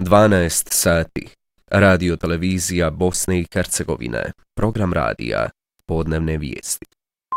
12 sati. Radio televizija Bosne i Hercegovine. Program radija. Podnevne vijesti.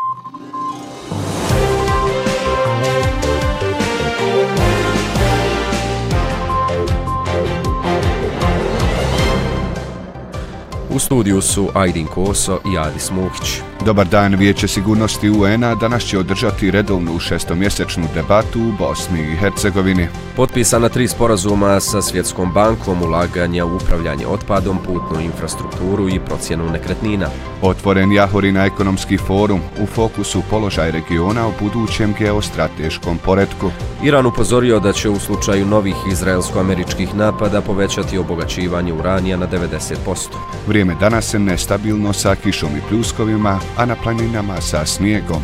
U studiju su Ajdin Koso i Adis Muhić. Dobar dan, Vijeće sigurnosti UN-a danas će održati redovnu šestomjesečnu debatu u Bosni i Hercegovini. Potpisana 3 sporazuma sa Svjetskom bankom, ulaganja u upravljanje otpadom, putnu infrastrukturu i procjenu nekretnina. Otvoren Jahorina ekonomski forum, u fokusu položaj regiona u budućem geostrateškom poretku. Iran upozorio da će u slučaju novih izraelsko-američkih napada povećati obogaćivanje uranija na 90%. Vrijeme danas je nestabilno sa kišom i pljuskovima, a na planinama sa snijegom.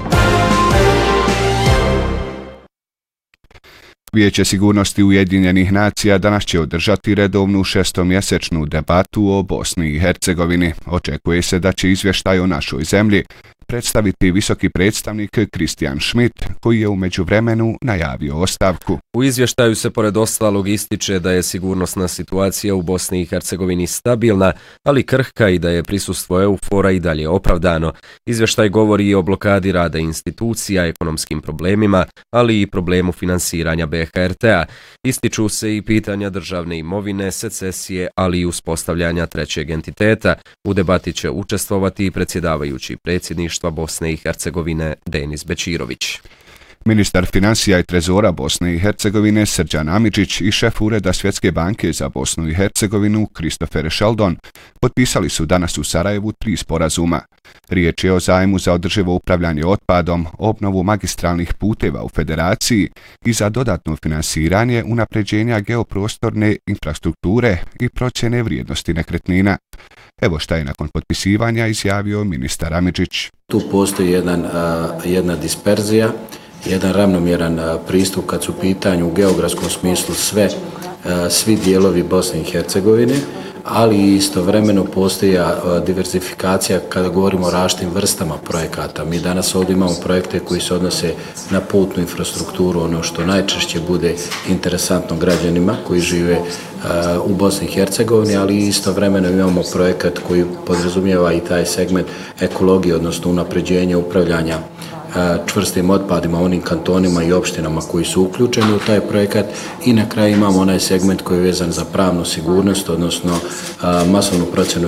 Vijeće sigurnosti Ujedinjenih nacija danas će održati redovnu šestomjesečnu debatu o Bosni i Hercegovini. Očekuje se da će izvještaj o našoj zemlji predstaviti visoki predstavnik Christian Schmidt, koji je u međuvremenu najavio ostavku. U izvještaju se pored ostalog ističe da je sigurnosna situacija u Bosni i Hercegovini stabilna, ali krhka i da je prisustvo EUFOR-a i dalje opravdano. Izvještaj govori i o blokadi rada institucija, ekonomskim problemima, ali i problemu finansiranja BHRT-a. Ističu se i pitanja državne imovine, secesije, ali i uspostavljanja trećeg entiteta. U debati će učestvovati i predsjedavajući predsjedništva Bosne i Hercegovine Denis Bećirović. Ministar financija i trezora Bosne i Hercegovine Srđan Amidžić i šef ureda Svjetske banke za Bosnu i Hercegovinu Christopher Sheldon potpisali su danas u Sarajevu 3 sporazuma. Riječ je o zajmu za održivo upravljanje otpadom, obnovu magistralnih puteva u Federaciji i za dodatno finansiranje unapređenja geoprostorne infrastrukture i procjene vrijednosti nekretnina. Evo šta je nakon potpisivanja izjavio ministar Amidžić. Tu postoji jedna disperzija, jedan ravnomjeran pristup kad su u pitanju u geografskom smislu svi dijelovi Bosne i Hercegovine, ali istovremeno postoji diversifikacija kada govorimo o različitim vrstama projekata. Mi danas ovdje imamo projekte koji se odnose na putnu infrastrukturu, ono što najčešće bude interesantno građanima koji žive u Bosni i Hercegovini, ali istovremeno imamo projekat koji podrazumijeva i taj segment ekologije, odnosno unapređenja upravljanja čvrstim otpadima, onim kantonima i opštinama koji su uključeni u taj projekat, i na kraju imamo onaj segment koji je vezan za pravnu sigurnost, odnosno masovnu procjenu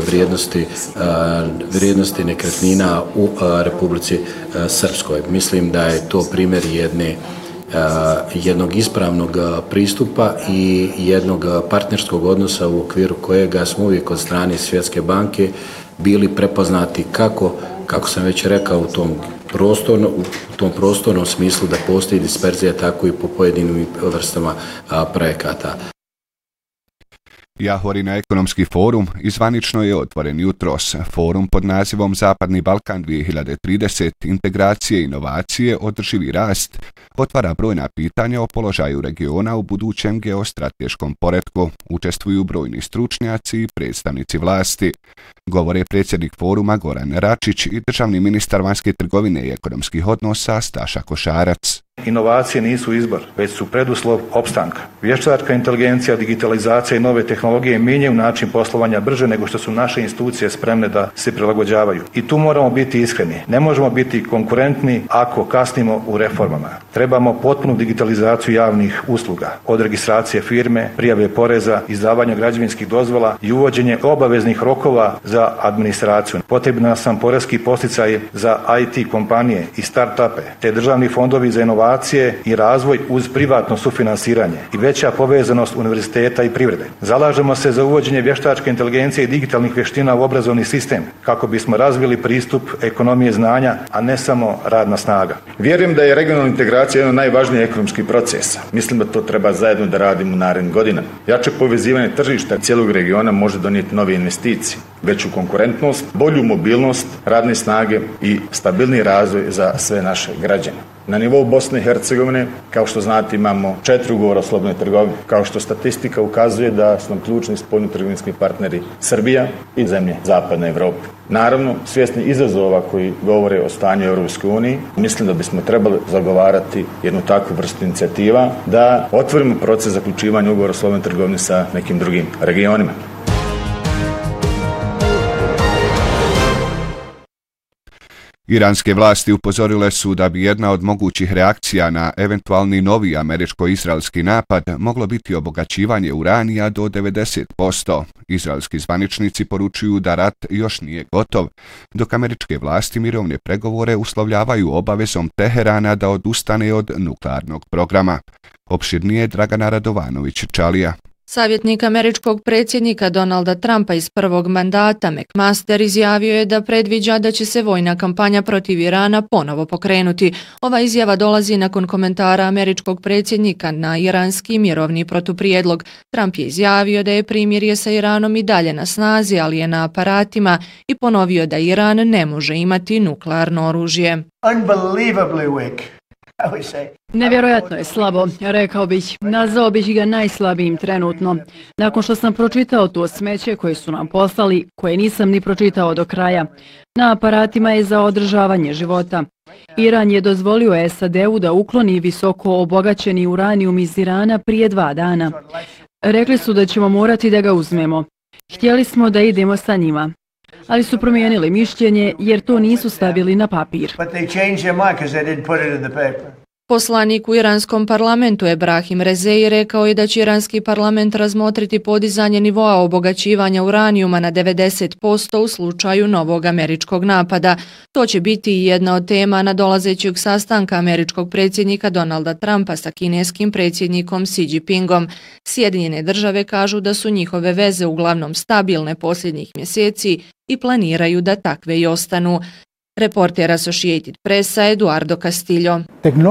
vrijednosti nekretnina u Republici Srpskoj. Mislim da je to primjer jednog ispravnog pristupa i jednog partnerskog odnosa u okviru kojega smo uvijek od strane Svjetske banke bili prepoznati kako sam već rekao u tom prostornom smislu da postoji disperzija, tako i po pojedinim vrstama projekata. Jahorina ekonomski forum izvanično je otvoren jutros. Forum pod nazivom Zapadni Balkan 2030, integracije, inovacije, održivi rast, otvara brojna pitanja o položaju regiona u budućem geostrateškom poretku. Učestvuju brojni stručnjaci i predstavnici vlasti. Govore predsjednik foruma Goran Račić i državni ministar vanjske trgovine i ekonomskih odnosa Staša Košarac. Inovacije nisu izbor, već su preduslov opstanka. Vještačka inteligencija, digitalizacija i nove tehnologije mijenjaju način poslovanja brže nego što su naše institucije spremne da se prilagođavaju. I tu moramo biti iskreni. Ne možemo biti konkurentni ako kasnimo u reformama. Trebamo potpunu digitalizaciju javnih usluga, od registracije firme, prijave poreza, izdavanja građevinskih dozvola i uvođenje obaveznih rokova za administraciju. Potrebna sam poreski podsticaj za IT kompanije i start-upe, te državni fondovi za inovacije i razvoj uz privatno sufinansiranje i veća povezanost univerziteta i privrede. Zalažemo se za uvođenje vještačke inteligencije i digitalnih vještina u obrazovni sistem kako bismo razvili pristup ekonomije znanja, a ne samo radna snaga. Vjerujem da je regionalna integracija jedan od najvažnijih ekonomskih procesa. Mislim da to treba zajedno da radimo u narednim godinama. Jače povezivanje tržišta cijelog regiona može donijeti nove investicije, veću konkurentnost, bolju mobilnost radne snage i stabilni razvoj za sve naše građane. Na nivou Bosne i Hercegovine, kao što znate, imamo 4 ugovora o slobodnoj trgovini. Kao što statistika ukazuje da su nam ključni spoljnotrgovinski partneri Srbija i zemlje Zapadne Evrope. Naravno, svjesni izazova koji govore o stanju Europske unije, mislim da bismo trebali zagovarati jednu takvu vrstu inicijativa da otvorimo proces zaključivanja ugovora o slobodnoj trgovini sa nekim drugim regionima. Iranske vlasti upozorile su da bi jedna od mogućih reakcija na eventualni novi američko-izraelski napad moglo biti obogaćivanje uranija do 90%. Izraelski zvaničnici poručuju da rat još nije gotov, dok američke vlasti mirovne pregovore uslovljavaju obavezom Teherana da odustane od nuklearnog programa. Opširnije Dragana Radovanović-Čalija. Savjetnik američkog predsjednika Donalda Trumpa iz prvog mandata McMaster izjavio je da predviđa da će se vojna kampanja protiv Irana ponovo pokrenuti. Ova izjava dolazi nakon komentara američkog predsjednika na iranski mirovni protuprijedlog. Trump je izjavio da je primirje sa Iranom i dalje na snazi, ali je na aparatima, i ponovio da Iran ne može imati nuklearno oružje. Unbelievably weak. Nevjerojatno je slabo, rekao bih, nazvao bih ga najslabijim trenutno. Nakon što sam pročitao to smeće koje su nam poslali, koje nisam ni pročitao do kraja, na aparatima je za održavanje života. Iran je dozvolio SAD-u da ukloni visoko obogaćeni uranijum iz Irana prije 2 dana. Rekli su da ćemo morati da ga uzmemo. Htjeli smo da idemo sa njima, ali su promijenili mišljenje jer to nisu stavili na papir. Poslanik u iranskom parlamentu Ebrahim Rezei rekao je da će iranski parlament razmotriti podizanje nivoa obogaćivanja uranijuma na 90% u slučaju novog američkog napada. To će biti i jedna od tema nadolazećeg sastanka američkog predsjednika Donalda Trumpa sa kineskim predsjednikom Xi Jinpingom. Sjedinjene države kažu da su njihove veze uglavnom stabilne posljednjih mjeseci i planiraju da takve i ostanu. Reporter Associated Pressa Eduardo Castillo.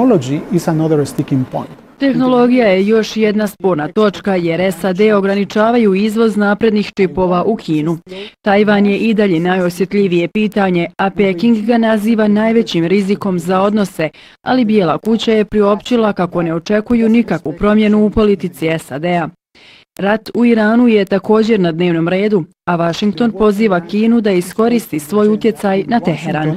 Tehnologija je još jedna sporna točka jer SAD ograničavaju izvoz naprednih čipova u Kinu. Tajvan je i dalje najosjetljivije pitanje, a Peking ga naziva najvećim rizikom za odnose, ali Bijela kuća je priopćila kako ne očekuju nikakvu promjenu u politici SAD-a. Rat u Iranu je također na dnevnom redu, a Washington poziva Kinu da iskoristi svoj utjecaj na Teheran.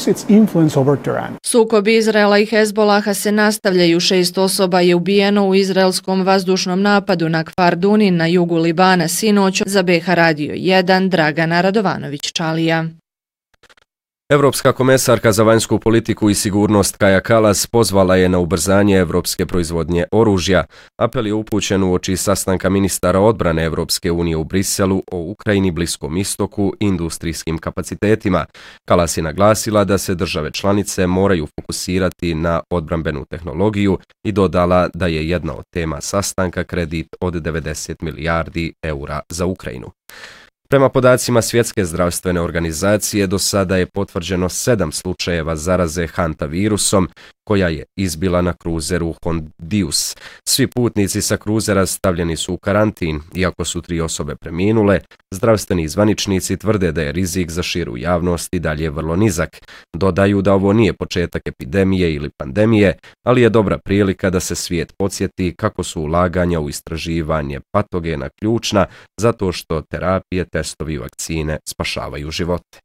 Sukobi Izraela i Hezbolaha se nastavljaju. 6 osoba je ubijeno u izraelskom vazdušnom napadu na Kfar Dunin na jugu Libana sinoć. Za BH Radio 1 Dragana Radovanović-Čalija. Europska komesarka za vanjsku politiku i sigurnost Kaja Kallas pozvala je na ubrzanje evropske proizvodnje oružja. Apel je upućen uoči sastanka ministara odbrane Evropske unije u Briselu o Ukrajini, Bliskom istoku i industrijskim kapacitetima. Kallas je naglasila da se države članice moraju fokusirati na odbrambenu tehnologiju i dodala da je jedna od tema sastanka kredit od 90 milijardi eura za Ukrajinu. Prema podacima Svjetske zdravstvene organizacije, do sada je potvrđeno 7 slučajeva zaraze hantavirusom, koja je izbila na kruzeru Hondius. Svi putnici sa kruzera stavljeni su u karantin, iako su 3 osobe preminule. Zdravstveni zvaničnici tvrde da je rizik za širu javnost i dalje vrlo nizak. Dodaju da ovo nije početak epidemije ili pandemije, ali je dobra prilika da se svijet podsjeti kako su ulaganja u istraživanje patogena ključna, zato što terapije, testovi i vakcine spašavaju živote.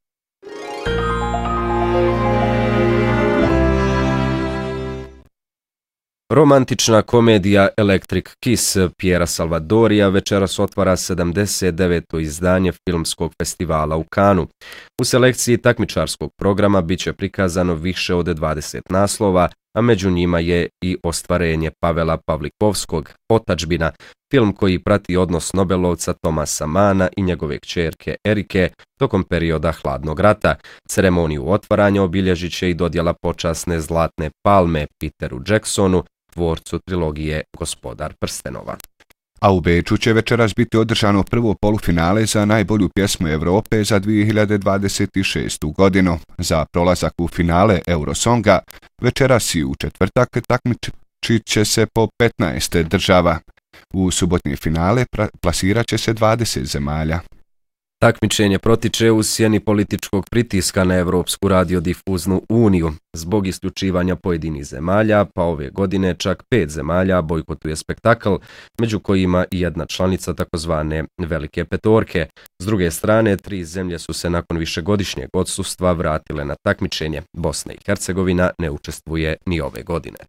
Romantična komedija Electric Kiss Piera Salvadorija večeras otvara 79. izdanje filmskog festivala u Cannesu. U selekciji takmičarskog programa biće prikazano više od 20 naslova, a među njima je i ostvarenje Pavela Pavlikovskog Otadžbina, film koji prati odnos Nobelovca Tomasa Mana i njegove kćerke Erike tokom perioda Hladnog rata. Ceremoniju otvaranja obilježit će i dodjela počasne Zlatne palme Peteru Jacksonu, tvorcu trilogije Gospodar prstenova. A u Beču će večeras biti održano prvo polufinale za najbolju pjesmu Europe za 2026. godinu. Za prolazak u finale Eurosonga večeras i u četvrtak takmičit će se po 15 država. U subotnje finale plasirat će se 20 zemalja. Takmičenje protiče u sjeni političkog pritiska na Europsku radiodifuznu uniju. Zbog isključivanja pojedinih zemalja, pa ove godine čak 5 zemalja bojkotuje spektakl, među kojima i jedna članica takozvane Velike petorke. S druge strane, 3 zemlje su se nakon višegodišnjeg odsustva vratile na takmičenje. Bosna i Hercegovina ne učestvuje ni ove godine.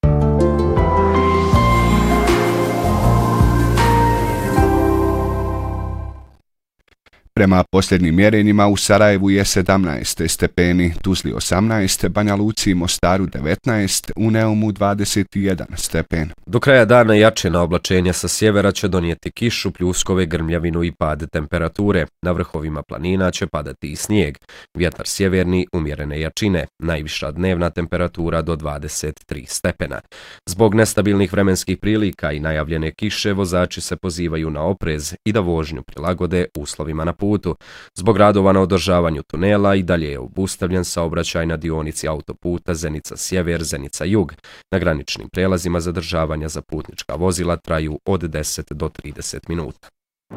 Prema posljednjim mjerenjima u Sarajevu je 17 stepeni, Tuzli 18, Banja Luci i Mostaru 19, u Neumu 21 stepen. Do kraja dana jačina oblačenja sa sjevera će donijeti kišu, pljuskove, grmljavinu i pad temperature. Na vrhovima planina će padati i snijeg. Vjetar sjeverni umjerene jačine, najviša dnevna temperatura do 23 stepena. Zbog nestabilnih vremenskih prilika i najavljene kiše, vozači se pozivaju na oprez i da vožnju prilagode uslovima na putu. Zbog radova na održavanju tunela i dalje je obustavljen saobraćaj na dionici autoputa Zenica-Sjever, Zenica-Jug. Na graničnim prelazima zadržavanja za putnička vozila traju od 10 do 30 minuta.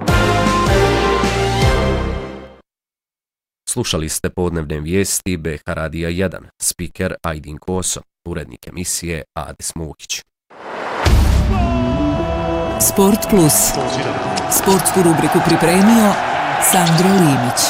Slušali ste podnevne vijesti BH Radija 1, spiker Ajdin Koso, urednik emisije Adis Mukić. Sport Plus. Sportsku rubriku pripremio Sandro Limić.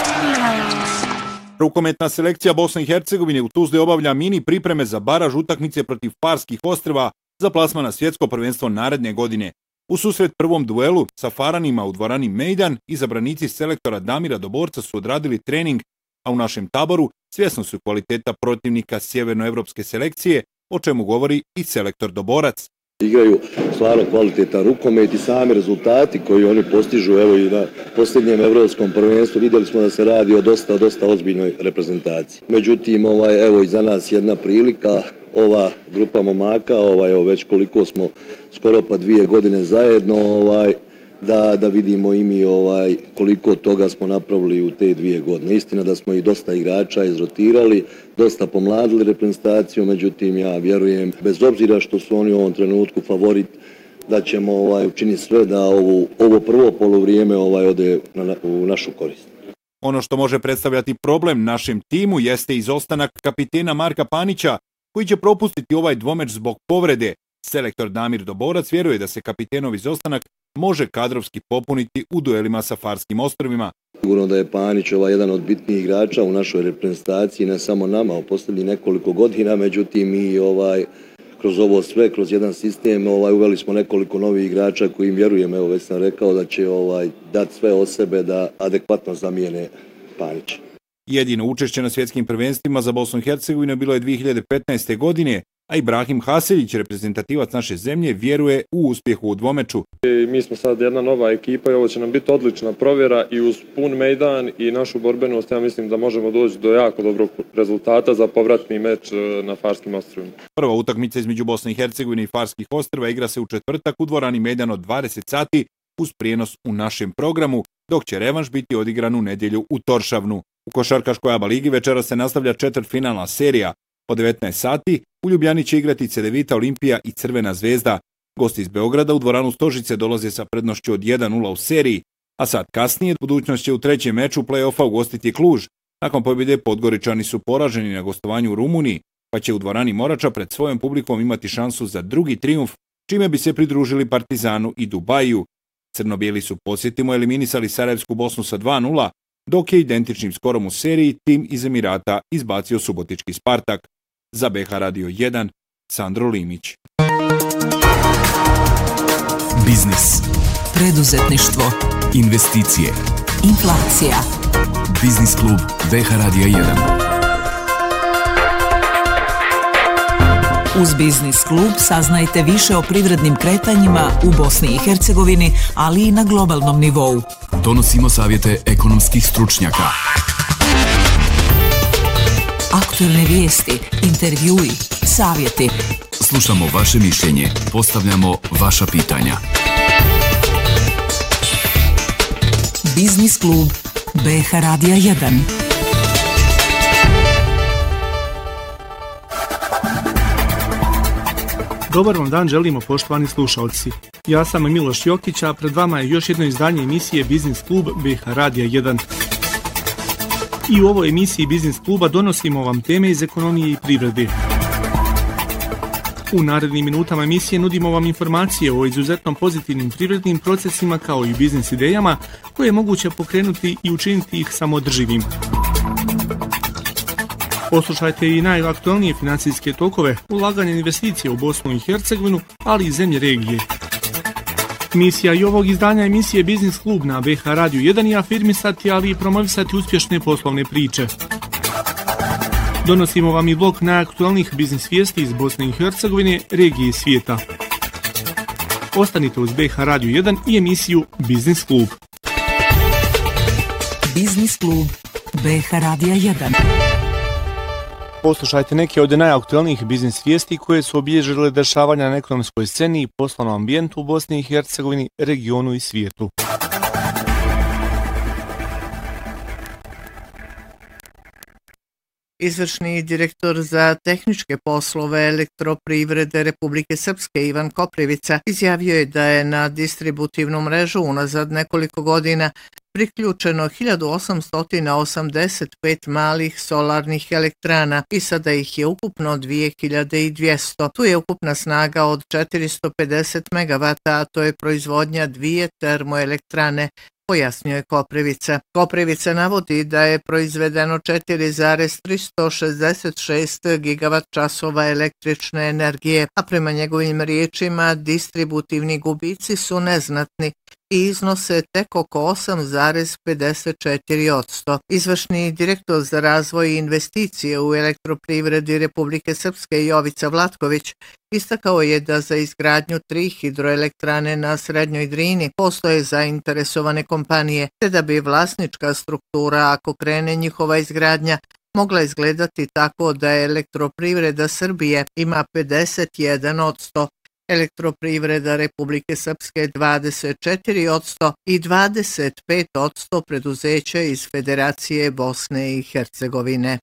Rukometna selekcija Bosne i Hercegovine u Tuzli obavlja mini pripreme za baraž utakmice protiv Farskih ostrva za plasman na svjetsko prvenstvo naredne godine. U susret prvom duelu sa Faranima u dvorani Mejdan izabranici selektora Damira Doborca su odradili trening, a u našem taboru svjesno su kvaliteta protivnika sjevernoevropske selekcije, o čemu govori i selektor Doborac. Igraju stvarno kvalitetan rukomet i sami rezultati koji oni postižu, evo i na posljednjem evropskom prvenstvu vidjeli smo da se radi o dosta ozbiljnoj reprezentaciji. Međutim, evo i za nas jedna prilika, ova grupa momaka, evo već koliko smo skoro pa 2 godine zajedno, da vidimo i mi koliko toga smo napravili u te 2 godine. Istina da smo i dosta igrača izrotirali, dosta pomladili reprezentaciju, međutim ja vjerujem, bez obzira što su oni u ovom trenutku favorit, da ćemo učiniti sve da ovo prvo poluvrijeme ode u našu korist. Ono što može predstavljati problem našem timu jeste izostanak kapitena Marka Panića, koji će propustiti ovaj dvomeč zbog povrede. Selektor Damir Doborac vjeruje da se kapitenov izostanak može kadrovski popuniti u duelima sa Farskim ostrvima. Sigurno da je Panić jedan od bitnijih igrača u našoj reprezentaciji, ne samo nama, u posljednjih nekoliko godina, međutim mi kroz ovo sve, kroz jedan sistem, uveli smo nekoliko novih igrača koji im vjerujem, evo već sam rekao da će dati sve od sebe da adekvatno zamijene Panića. Jedino učešće na svjetskim prvenstvima za Bosnu i Hercegovinu bilo je 2015. godine, a Ibrahim Haseljić, reprezentativac naše zemlje, vjeruje u uspjehu u dvomeču. Mi smo sad jedna nova ekipa i ovo će nam biti odlična provjera i uz pun mejdan i našu borbenost, ja mislim da možemo doći do jako dobrog rezultata za povratni meč na Farskim ostrvima. Prva utakmica između Bosne i Hercegovine i Farskih ostrva igra se u četvrtak u dvorani Mejdan od 20 sati uz prijenos u našem programu, dok će revanš biti odigran u nedjelju u Toršavnu. U košarkaškoj ABA ligi večera se nastavlja četvrtfinalna serija. Po 19 sati u Ljubljani će igrati Cedevita, Olimpija i Crvena zvezda. Gosti iz Beograda u dvoranu Stožice dolaze sa prednošću od 1:0 u seriji, a sad kasnije budućnost će u trećem meču play-offa ugostiti Kluž. Nakon pobjede Podgoričani su poraženi na gostovanju u Rumuniji, pa će u dvorani Morača pred svojom publikom imati šansu za drugi trijumf, čime bi se pridružili Partizanu i Dubaju. Crno-bijeli su, podsjetimo, eliminisali Sarajevsku Bosnu sa 2:0, dok je identičnim skorom u seriji tim iz Emirata izbacio subotički Spartak. Za BH Radio 1, Sandro Limić. Biznis, preduzetništvo, investicije, inflacija. Biznis klub BH Radio 1. Uz Biznis klub saznajte više o privrednim kretanjima u Bosni i Hercegovini, ali i na globalnom nivou. Donosimo savjete ekonomskih stručnjaka. Aktualne vijesti, intervjui, savjeti. Slušamo vaše mišljenje, postavljamo vaša pitanja. Biznis klub BH Radija 1. Dobar vam dan želimo, poštovani slušalci. Ja sam Miloš Jokić, a pred vama je još jedno izdanje emisije Biznis klub BiH Radija 1. I u ovoj emisiji Biznis kluba donosimo vam teme iz ekonomije i privrede. U narednim minutama emisije nudimo vam informacije o izuzetno pozitivnim privrednim procesima kao i biznis idejama koje je moguće pokrenuti i učiniti ih samoodrživim. Poslušajte i najaktualnije financijske tokove, ulaganje investicije u Bosnu i Hercegovinu, ali i zemlje regije. Misija i ovog izdanja emisije Biznis klub na BiH Radiju 1 je afirmisati, ali i promovisati uspješne poslovne priče. Donosimo vam i blok najaktualnijih biznis vijesti iz Bosne i Hercegovine, regije i svijeta. Ostanite uz BiH Radiju 1 i emisiju Biznis klub. Biznis klub BiH Radija 1. Poslušajte neke od najaktualnijih biznis vijesti koje su obilježile dešavanja na ekonomskoj sceni i poslovnom ambijentu u Bosni i Hercegovini, regionu i svijetu. Izvršni direktor za tehničke poslove Elektroprivrede Republike Srpske Ivan Koprivica izjavio je da je na distributivnu mrežu unazad nekoliko godina priključeno 1885 malih solarnih elektrana i sada ih je ukupno 2200. Tu je ukupna snaga od 450 MW, a to je proizvodnja 2 termoelektrane, pojasnio je Koprivica. Koprivica navodi da je proizvedeno 4,366 gigavat-časova električne energije, a prema njegovim riječima distributivni gubici su neznatni i iznose tek oko 8,54%. Izvršni direktor za razvoj i investicije u Elektroprivredi Republike Srpske Jovica Vlatković istakao je da za izgradnju 3 hidroelektrane na Srednjoj Drini postoje zainteresovane kompanije, te da bi vlasnička struktura, ako krene njihova izgradnja, mogla izgledati tako da Elektroprivreda Srbije ima 51%, Elektroprivreda Republike Srpske 24% i 25% preduzeća iz Federacije Bosne i Hercegovine.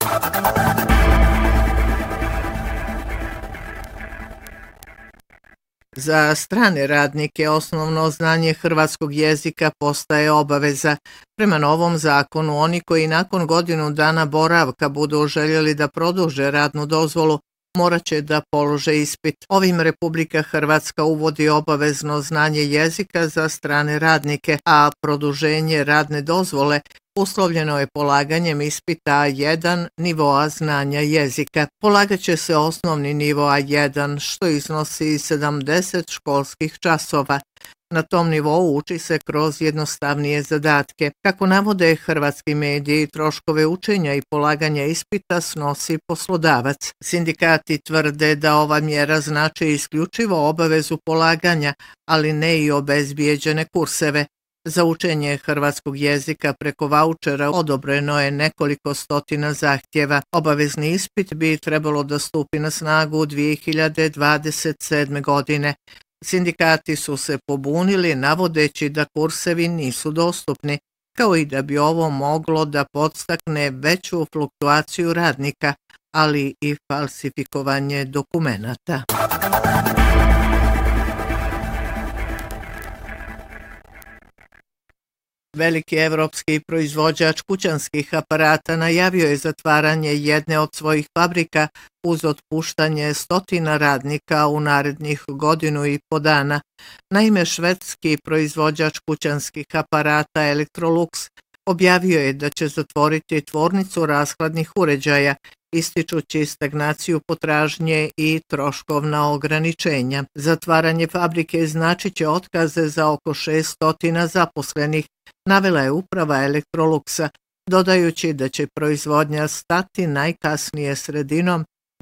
Za strane radnike osnovno znanje hrvatskog jezika postaje obaveza. Prema novom zakonu, oni koji nakon godinu dana boravka budu željeli da produže radnu dozvolu, morat će da polože ispit. Ovim Republika Hrvatska uvodi obavezno znanje jezika za strane radnike, a produženje radne dozvole uslovljeno je polaganjem ispita A1 nivoa znanja jezika. Polagat će se osnovni nivo A1, što iznosi 70 školskih časova. Na tom nivou uči se kroz jednostavnije zadatke. Kako navode hrvatski mediji, troškove učenja i polaganja ispita snosi poslodavac. Sindikati tvrde da ova mjera znači isključivo obavezu polaganja, ali ne i obezbijeđene kurseve. Za učenje hrvatskog jezika preko vaučera odobreno je nekoliko stotina zahtjeva. Obavezni ispit bi trebalo da stupi na snagu 2027. godine. Sindikati su se pobunili navodeći da kursevi nisu dostupni, kao i da bi ovo moglo da podstakne veću fluktuaciju radnika, ali i falsifikovanje dokumenata. Veliki evropski proizvođač kućanskih aparata najavio je zatvaranje jedne od svojih fabrika uz otpuštanje stotina radnika u narednih 1.5 dana. Naime, švedski proizvođač kućanskih aparata Electrolux objavio je da će zatvoriti tvornicu rashladnih uređaja, ističući stagnaciju potražnje i troškovna ograničenja. Zatvaranje fabrike značit će otkaze za oko 600 zaposlenih, navela je uprava Electroluxa, dodajući da će proizvodnja stati najkasnije sredinom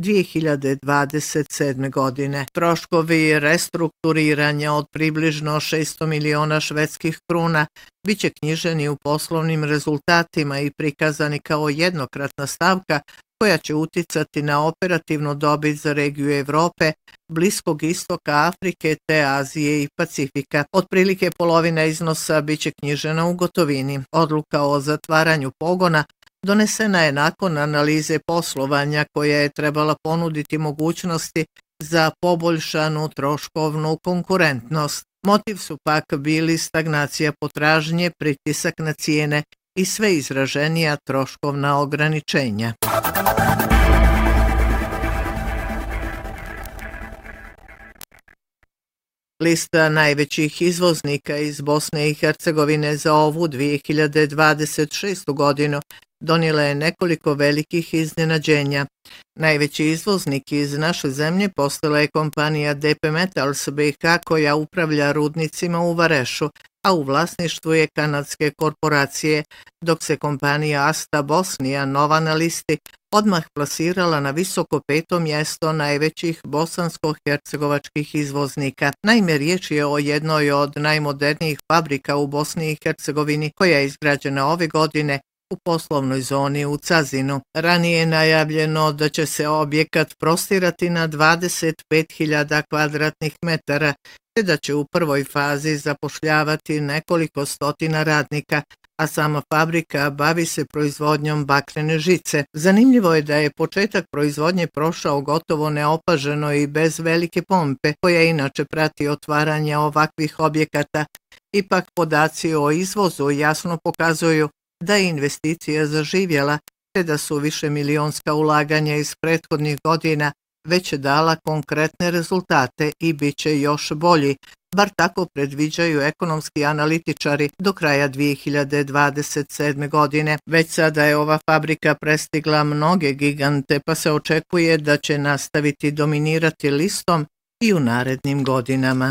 2027. godine. Troškovi restrukturiranja od približno 600 miliona švedskih kruna biće knjiženi u poslovnim rezultatima i prikazani kao jednokratna stavka koja će uticati na operativnu dobit za regiju Evrope, Bliskog istoka, Afrike te Azije i Pacifika. Otprilike polovina iznosa biće knjižena u gotovini. Odluka o zatvaranju pogona donesena je nakon analize poslovanja koja je trebala ponuditi mogućnosti za poboljšanu troškovnu konkurentnost. Motiv su pak bili stagnacija potražnje, pritisak na cijene i sve izraženija troškovna ograničenja. Lista najvećih izvoznika iz Bosne i Hercegovine za ovu 2026. godinu donijela je nekoliko velikih iznenađenja. Najveći izvoznik iz naše zemlje postala je kompanija DP Metals BiH koja upravlja rudnicima u Varešu, a u vlasništvu je kanadske korporacije, dok se kompanija Asta Bosnija, nova na listi, odmah plasirala na visoko 5. mjesto najvećih bosansko-hercegovačkih izvoznika. Naime, riječ je o jednoj od najmodernijih fabrika u Bosni i Hercegovini koja je izgrađena ove godine u poslovnoj zoni u Cazinu. Ranije je najavljeno da će se objekat prostirati na 25.000 kvadratnih metara, te da će u prvoj fazi zapošljavati nekoliko stotina radnika, a sama fabrika bavi se proizvodnjom bakrene žice. Zanimljivo je da je početak proizvodnje prošao gotovo neopaženo i bez velike pompe, koja inače prati otvaranje ovakvih objekata. Ipak podaci o izvozu jasno pokazuju da je investicija zaživjela, te da su višemilionska ulaganja iz prethodnih godina već dala konkretne rezultate i bit će još bolji, bar tako predviđaju ekonomski analitičari do kraja 2027. godine. Već sada je ova fabrika prestigla mnoge gigante, pa se očekuje da će nastaviti dominirati listom i u narednim godinama.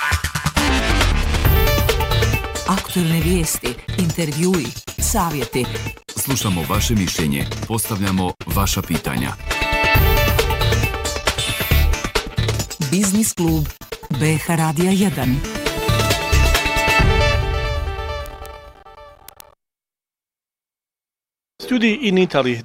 Aktualne vijesti, intervjui, savjeti. Slušamo vaše mišljenje, postavljamo vaša pitanja. Biznis klub BiH Radija 1. Studij in Italy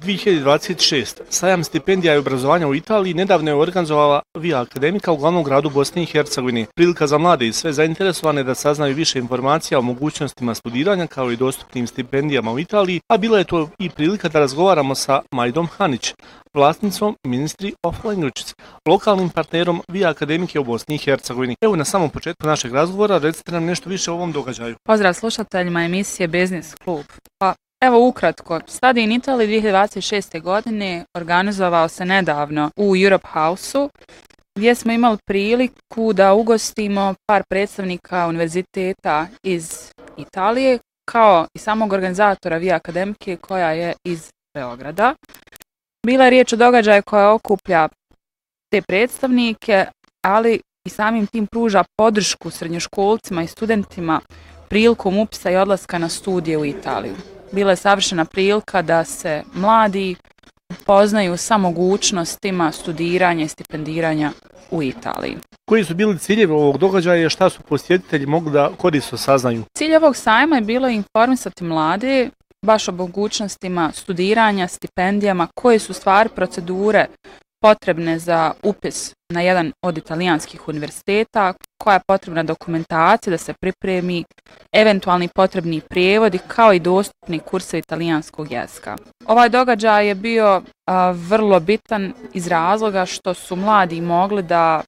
2026. Sajam stipendija i obrazovanja u Italiji nedavno je organizovala Via Akademika u glavnom gradu Bosne i Hercegovine. Prilika za mlade i sve zainteresovane da saznaju više informacija o mogućnostima studiranja kao i dostupnim stipendijama u Italiji, a bila je to i prilika da razgovaramo sa Majdom Hanić, vlasnicom Ministry of Languages, lokalnim partnerom Via Akademike u Bosni i Hercegovini. Evo na samom početku našeg razgovora recite nam nešto više o ovom događaju. Pozdrav slušateljima emisije Biznis klub. Evo ukratko, Studij in Italy 2026. godine organizovao se nedavno u Europe House-u, gdje smo imali priliku da ugostimo par predstavnika univerziteta iz Italije, kao i samog organizatora Via Akademike koja je iz Beograda. Bila je riječ o događaju koja okuplja te predstavnike, ali i samim tim pruža podršku srednjoškolcima i studentima prilikom upisa i odlaska na studije u Italiju. Bila je savršena prilika da se mladi upoznaju sa mogućnostima studiranja i stipendiranja u Italiji. Koji su bili ciljevi ovog događaja i šta su posjetitelji mogli da korisno saznaju? Cilj ovog sajma je bilo informisati mlade baš o mogućnostima studiranja, stipendijama, koje su stvari procedure potrebne za upis na jedan od italijanskih univerziteta, koja je potrebna dokumentacija da se pripremi, eventualni potrebni prijevodi kao i dostupni kursevi italijanskog jezika. Ovaj događaj je bio vrlo bitan iz razloga što su mladi mogli da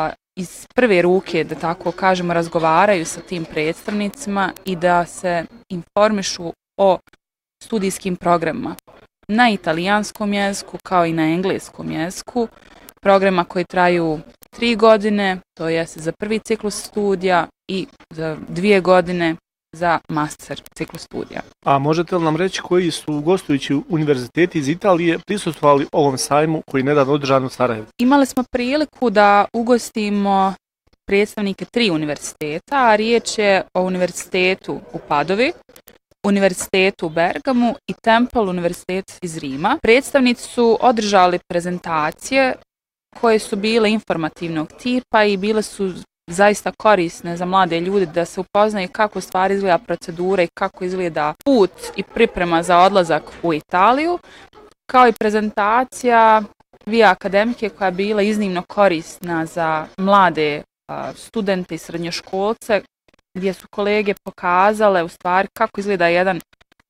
iz prve ruke, da tako kažemo, razgovaraju sa tim predstavnicima i da se informišu o studijskim programima na italijanskom jeziku kao i na engleskom jeziku, programa koji traju 3 godine, to je za prvi ciklus studija i za 2 godine za master ciklus studija. A možete li nam reći koji su gostujući univerziteti iz Italije prisustvovali ovom sajmu koji je nedavno održan u Sarajevu? Imali smo priliku da ugostimo predstavnike 3 univerziteta, a riječ je o univerzitetu u Padovi, univerzitetu u Bergamu i Temple univerzitet iz Rima. Predstavnici su održali prezentacije koje su bile informativnog tipa i bile su zaista korisne za mlade ljude da se upoznaju kako stvari izgleda procedura i kako izgleda put i priprema za odlazak u Italiju, kao i prezentacija Via Akademike koja je bila iznimno korisna za mlade studente i srednjoškolce, gdje su kolege pokazale u stvari kako izgleda jedan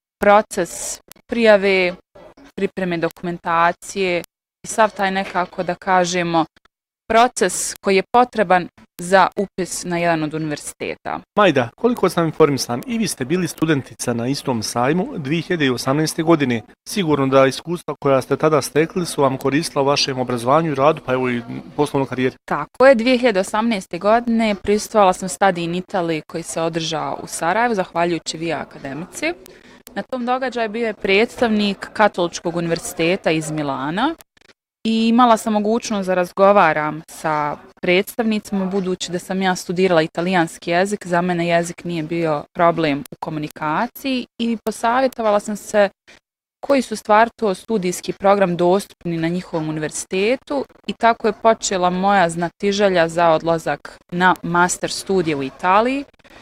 proces prijave, pripreme dokumentacije i sav taj nekako, da kažemo, proces koji je potreban za upis na jedan od univerziteta. Majda, koliko sam informisan, i vi ste bili studentica na istom sajmu 2018. godine. Sigurno da iskustva koja ste tada stekli su vam koristila u vašem obrazovanju i radu, pa evo i poslovnoj karijeri. Tako je, 2018. godine prisustvovala sam Study in Italy koji se održao u Sarajevu, zahvaljujući VIA akademici. Na tom događaju bio je predstavnik Katoličkog univerziteta iz Milana i imala sam mogućnost da razgovaram sa predstavnicima, budući da sam ja studirala italijanski jezik, za mene jezik nije bio problem u komunikaciji i posavjetovala sam se koji su stvar to studijski program dostupni na njihovom univerzitetu i tako je počela moja znatiželja za odlazak na master studije u Italiji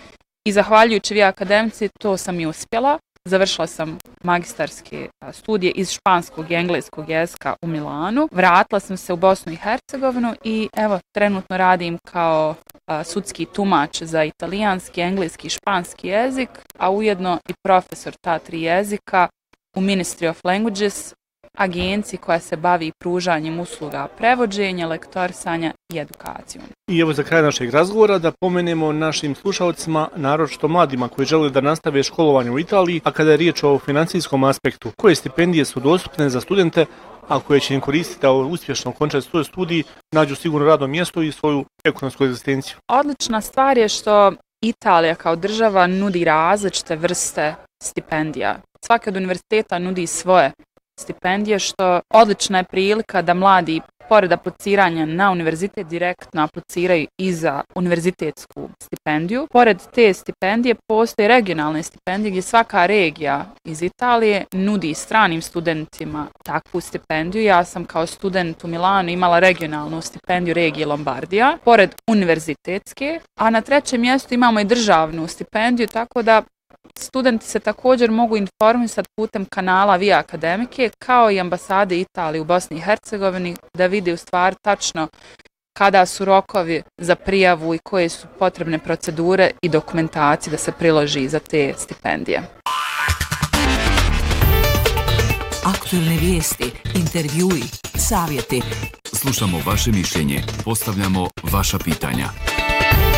i zahvaljujući VIA akademici to sam i uspjela. Završila sam magistarske studije iz španskog i engleskog jezika u Milanu. Vratila sam se u Bosnu i Hercegovinu i evo trenutno radim kao sudski tumač za italijanski, engleski i španski jezik, a ujedno i profesor ta 3 jezika u Ministry of Languages, agenciji koja se bavi pružanjem usluga prevođenja, lektorisanja i edukacijom. I evo za kraj našeg razgovora da pomenemo našim slušalcima, naročito mladima koji žele da nastave školovanje u Italiji, a kada je riječ o financijskom aspektu, koje stipendije su dostupne za studente, a koje će im koristiti da uspješno okončaju svoj studij, nađu sigurno radno mjesto i svoju ekonomsku egzistenciju. Odlična stvar je što Italija kao država nudi različite vrste stipendija. Svaki od univerziteta nudi svoje stipendije, što odlična je prilika da mladi, pored apliciranja na univerzitet, direktno apliciraju i za univerzitetsku stipendiju. Pored te stipendije postoje regionalne stipendije gdje svaka regija iz Italije nudi stranim studentima takvu stipendiju. Ja sam kao student u Milanu imala regionalnu stipendiju regije Lombardija, pored univerzitetske, a na 3. mjestu imamo i državnu stipendiju, tako da studenti se također mogu informisati putem kanala VIA akademike kao i ambasade Italije u Bosni i Hercegovini da vide u stvari tačno kada su rokovi za prijavu i koje su potrebne procedure i dokumentacije da se priloži za te stipendije. Aktualne vijesti, intervjui, savjeti. Slušamo vaše mišljenje, postavljamo vaša pitanja.